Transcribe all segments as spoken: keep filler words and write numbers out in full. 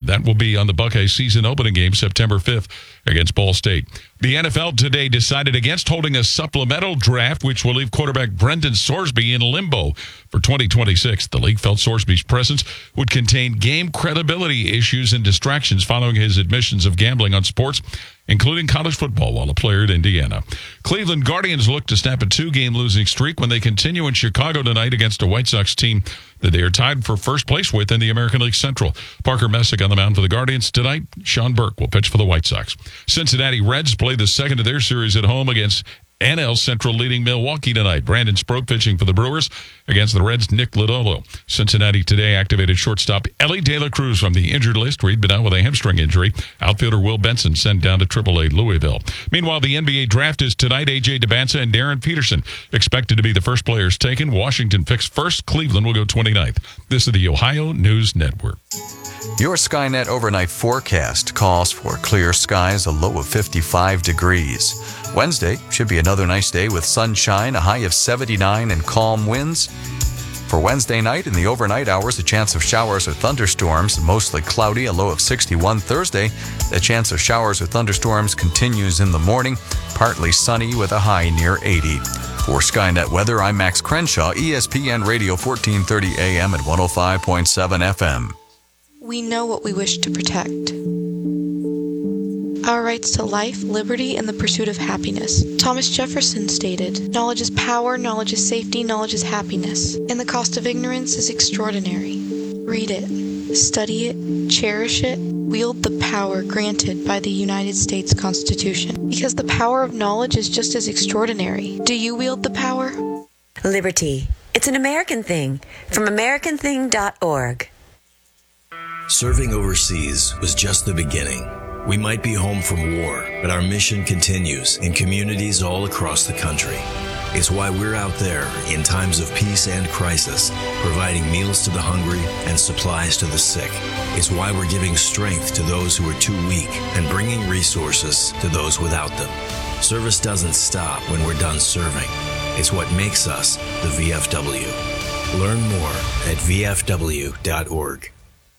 That will be on the Buckeyes season opening game September fifth against Ball State. The N F L today decided against holding a supplemental draft, which will leave quarterback Brendan Sorsby in limbo for twenty twenty-six. The league felt Sorsby's presence would contain game credibility issues and distractions following his admissions of gambling on sports, including college football, while a player at Indiana. Cleveland Guardians look to snap a two-game losing streak when they continue in Chicago tonight against a White Sox team that they are tied for first place with in the American League Central. Parker Messick on the mound for the Guardians tonight. Sean Burke will pitch for the White Sox. Cincinnati Reds play the second of their series at home against N L Central leading Milwaukee tonight. Brandon Sproat pitching for the Brewers against the Reds' Nick Lodolo. Cincinnati today activated shortstop Ellie De La Cruz from the injured list. Reed been out with a hamstring injury. Outfielder Will Benson sent down to triple A Louisville. Meanwhile, the N B A draft is tonight. A J DeBanza and Darren Peterson expected to be the first players taken. Washington picks first. Cleveland will go twenty-ninth. This is the Ohio News Network. Your Skynet overnight forecast calls for clear skies, a low of fifty-five degrees. Wednesday should be another nice day with sunshine, a high of seventy-nine and calm winds. For Wednesday night, in the overnight hours, a chance of showers or thunderstorms, mostly cloudy, a low of sixty-one. Thursday, the chance of showers or thunderstorms continues in the morning, partly sunny with a high near eighty. For Skynet Weather, I'm Max Crenshaw, E S P N Radio fourteen thirty A M and one oh five point seven F M. We know what we wish to protect. Our rights to life, liberty, and the pursuit of happiness. Thomas Jefferson stated, "Knowledge is power, knowledge is safety, knowledge is happiness, and the cost of ignorance is extraordinary." Read it, study it, cherish it, wield the power granted by the United States Constitution. Because the power of knowledge is just as extraordinary. Do you wield the power? Liberty. It's an American thing. From American thing dot org. Serving overseas was just the beginning. We might be home from war, but our mission continues in communities all across the country. It's why we're out there in times of peace and crisis, providing meals to the hungry and supplies to the sick. It's why we're giving strength to those who are too weak and bringing resources to those without them. Service doesn't stop when we're done serving. It's what makes us the V F W. Learn more at V F W dot org.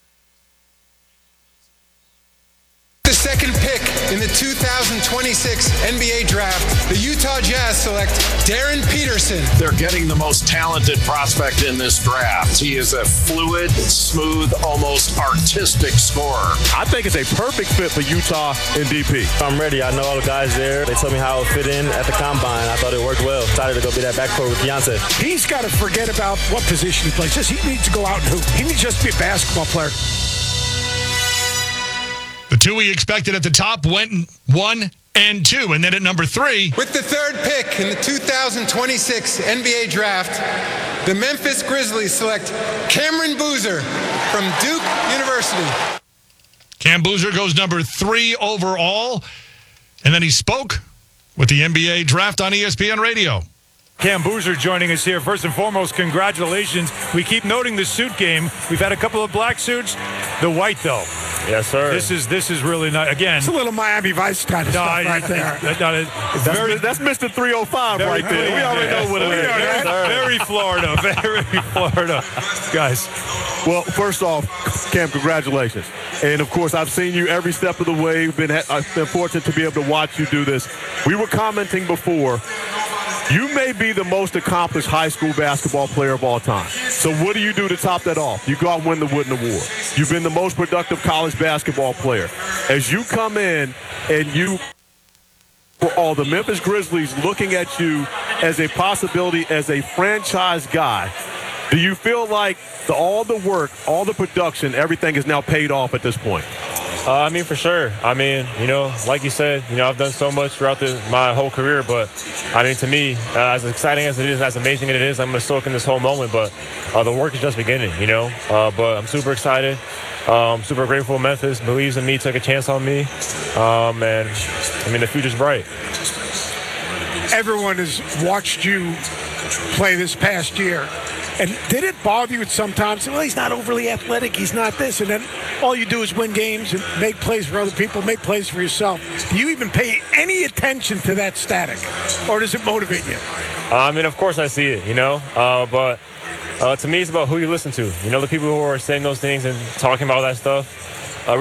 The second pick in the two thousand twenty-six N B A Draft, the Utah Jazz select Darren Peterson. They're getting the most talented prospect in this draft. He is a fluid, smooth, almost artistic scorer. I think it's a perfect fit for Utah and D P. I'm ready. I know all the guys there. They told me how it fit in at the combine. I thought it worked well. Excited to go be that backcourt with Beyonce. He's got to forget about what position he plays. Just he needs to go out and hoop. He needs just to be a basketball player. The two we expected at the top went one and two. And then at number three. With the third pick in the two thousand twenty-six N B A Draft, the Memphis Grizzlies select Cameron Boozer from Duke University. Cam Boozer goes number three overall. And then he spoke with the N B A Draft on E S P N Radio. Cam Boozer joining us here. First and foremost, congratulations. We keep noting the suit game. We've had a couple of black suits. The white, though. Yes, sir. This is this is really nice. Again, it's a little Miami Vice kind of no, stuff right it, there. It, it, it, it's that's, very, that's Mister three oh five right there. We already yes. know what it is. Yes, very Florida. Very Florida. Guys. Well, first off, Cam, congratulations. And, of course, I've seen you every step of the way. Been, I've been fortunate to be able to watch you do this. We were commenting before. You may be the most accomplished high school basketball player of all time. So what do you do to top that off? You go out and win the Wooden Award. You've been the most productive college basketball player. As you come in and you, for all the Memphis Grizzlies looking at you as a possibility as a franchise guy, do you feel like the, all the work, all the production, everything is now paid off at this point? Uh, I mean, for sure. I mean, you know, like you said, you know, I've done so much throughout the, my whole career, but I mean, to me, uh, as exciting as it is, as amazing as it is, I'm going to soak in this whole moment, but uh, the work is just beginning, you know, uh, but I'm super excited. Um, super grateful Memphis believes in me, took a chance on me, um, and I mean, the future's bright. Everyone has watched you play this past year. And did it bother you sometimes? Well, he's not overly athletic. He's not this. And then all you do is win games and make plays for other people, make plays for yourself. Do you even pay any attention to that static? Or does it motivate you? Uh, I mean, of course I see it, you know. Uh, but uh, to me, it's about who you listen to. You know, the people who are saying those things and talking about that stuff.